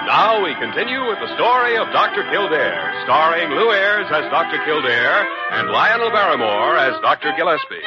Now we continue with the story of Dr. Kildare, starring Lou Ayres as Dr. Kildare and Lionel Barrymore as Dr. Gillespie.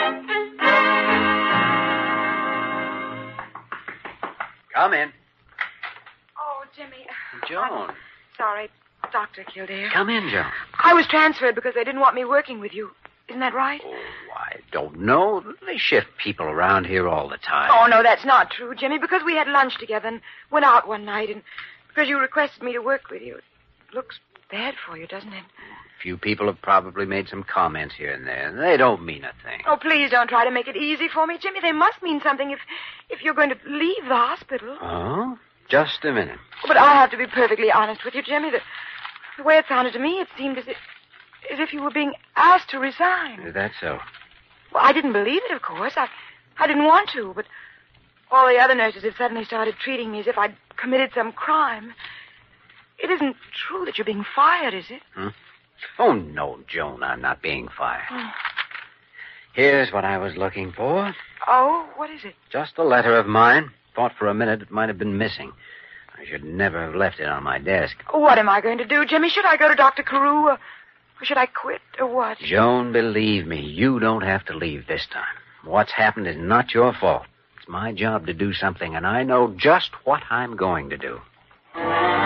Come in. Oh, Jimmy. Joan. I'm sorry, Dr. Kildare. Come in, Joan. I was transferred because they didn't want me working with you. Isn't that right? Oh, I don't know. They shift people around here all the time. Oh, no, that's not true, Jimmy, because we had lunch together and went out one night, and because you requested me to work with you. It looks bad for you, doesn't it? A few people have probably made some comments here and there. They don't mean a thing. Oh, please don't try to make it easy for me, Jimmy. They must mean something if you're going to leave the hospital. Oh? Just a minute. But I have to be perfectly honest with you, Jimmy. The way it sounded to me, it seemed as if you were being asked to resign. Is that so? Well, I didn't believe it, of course. I didn't want to, but all the other nurses had suddenly started treating me as if I'd committed some crime. It isn't true that you're being fired, is it? Oh, no, Joan, I'm not being fired. Here's what I was looking for. Oh, what is it? Just a letter of mine. Thought for a minute it might have been missing. I should never have left it on my desk. What am I going to do, Jimmy? Should I go to Dr. Carew, or should I quit, or what? Joan, believe me, you don't have to leave this time. What's happened is not your fault. It's my job to do something, and I know just what I'm going to do.